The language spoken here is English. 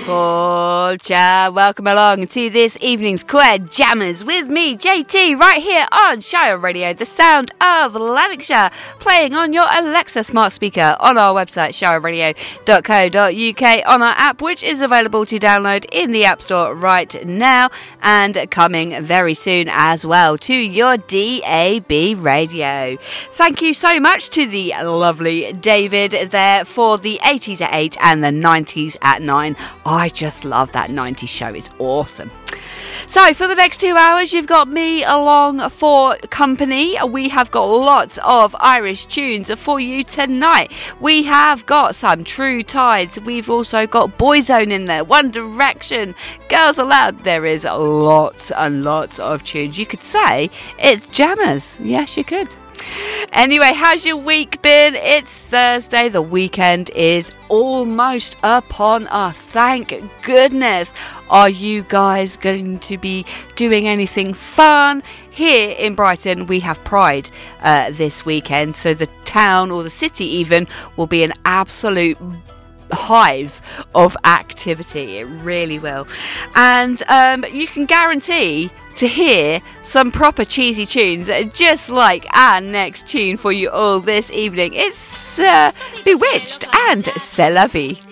Culture. Welcome along to this evening's Queer Jammers with me, JT, right here on Shire Radio, the sound of Lanarkshire, playing on your Alexa smart speaker, on our website shireradio.co.uk, on our app, which is available to download in the App Store right now, and coming very soon as well to your DAB radio. Thank you so much to the lovely David there for the 80s at 8 and the 90s at 9. I just love that 90s show. It's awesome. So for the next 2 hours, you've got me along for company. We have got lots of Irish tunes for you tonight. We have got some True Tides. We've also got Boyzone in there, One Direction, Girls Aloud. There is lots and lots of tunes. You could say it's jammers. Yes, you could. Anyway, how's your week been? It's Thursday. The weekend is almost upon us. Thank goodness. Are you guys going to be doing anything fun? Here in Brighton, we have Pride this weekend. So the town, or the city even, will be an absolute hive of activity. It really will. And you can guarantee to hear some proper cheesy tunes, just like our next tune for you all this evening. It's Bewitched and C'est la vie.